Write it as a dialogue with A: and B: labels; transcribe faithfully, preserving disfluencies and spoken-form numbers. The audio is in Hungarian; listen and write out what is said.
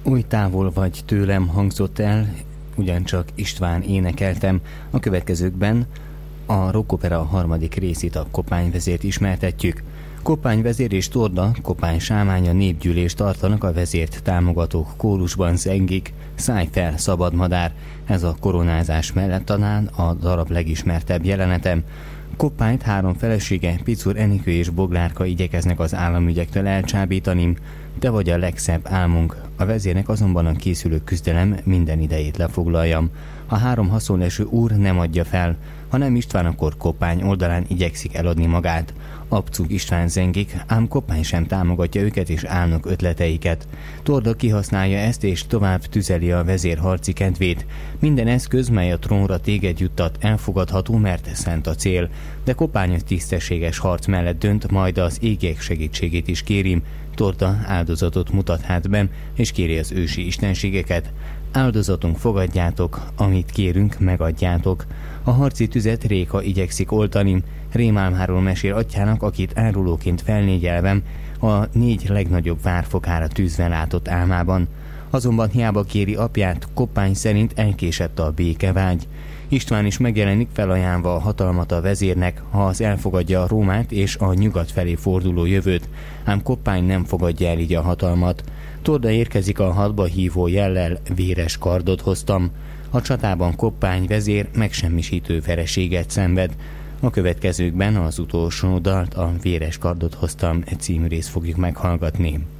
A: Oly távol vagy tőlem hangzott el, ugyancsak István énekeltem. A következőkben a rockopera harmadik részét, a Koppányvezért ismertetjük. Koppányvezér és Torda, Koppány sámánya népgyűlést tartanak, a vezért támogatók kórusban zengik, Szállj fel, szabad madár. Ez a koronázás mellett talán a darab legismertebb jelenetem. Koppányt három felesége, Picur, Enikő és Boglárka igyekeznek az államügyektől elcsábítani. Te vagy a legszebb álmunk. A vezérnek azonban a készülő küzdelem minden idejét lefoglaljam. A három haszonleső úr nem adja fel. Ha nem István, akkor Koppány oldalán igyekszik eladni magát. Abcug István zengik, ám Koppány sem támogatja őket és álnok ötleteiket. Torda kihasználja ezt és tovább tüzeli a vezér harci kedvét. Minden eszköz, mely a trónra téged juttat, elfogadható, mert szent a cél. De Koppány a tisztességes harc mellett dönt, majd az égiek segítségét is kéri. Torda áldozatot mutat hát be, és kéri az ősi istenségeket. Áldozatunk fogadjátok, amit kérünk, megadjátok. A harci tüzet Réka igyekszik oltani. Rémálmáról mesél atyának, akit árulóként felnégyelvem, a négy legnagyobb várfokára tűzve látott álmában. Azonban hiába kéri apját, Koppány szerint elkésett a békevágy. István is megjelenik, felajánlva a hatalmat a vezérnek, ha az elfogadja a Rómát és a nyugat felé forduló jövőt, ám Koppány nem fogadja el így a hatalmat. Torda érkezik a hadba hívó jellel, véres kardot hoztam. A csatában Koppány vezér megsemmisítő vereséget szenved. A következőkben az utolsó dalt, a Véres kardot hoztam című részt fogjuk meghallgatni.